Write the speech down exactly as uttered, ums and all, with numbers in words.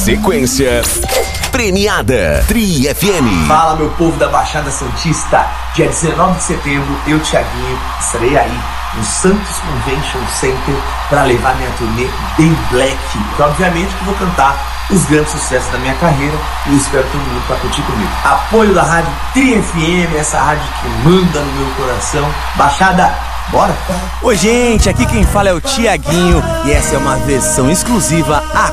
Sequência premiada. Tri F M. Fala, meu povo da Baixada Santista. Dia dezenove de setembro, eu, Thiaguinho, estarei aí no Santos Convention Center para levar minha turnê bem black. E, obviamente que vou cantar os grandes sucessos da minha carreira e espero todo mundo para curtir comigo. Apoio da rádio Tri F M, essa rádio que manda no meu coração. Baixada, bora? Oi, gente, aqui quem fala é o Thiaguinho e essa é uma versão exclusiva